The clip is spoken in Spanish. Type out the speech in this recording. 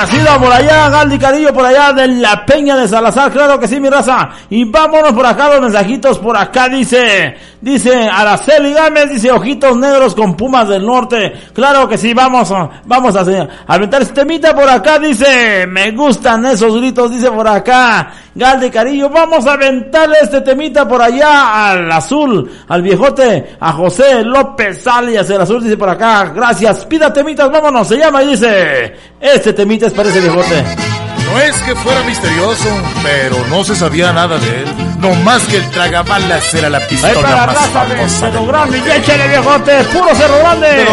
Gracida por allá, Galdi Carillo por allá de la Peña de Salazar, claro que sí, mi raza. Y vámonos por acá, los mensajitos por acá, dice Araceli Gámez, dice ojitos negros con Pumas del Norte. Claro que sí, vamos a aventar este temita por acá, dice, me gustan esos gritos, dice por acá Galdi Carillo. Vamos a aventarle este temita por allá al azul, al viejote, a José López Alias, el azul, dice por acá, gracias, pida temitas, vámonos, se llama y dice, este temita es para ese viejote. No es que fuera misterioso, pero no se sabía nada de él. No más que el tragabalas era la pistola más famosa. Cerro Grande, y échale viejote, puro Cerro Grande.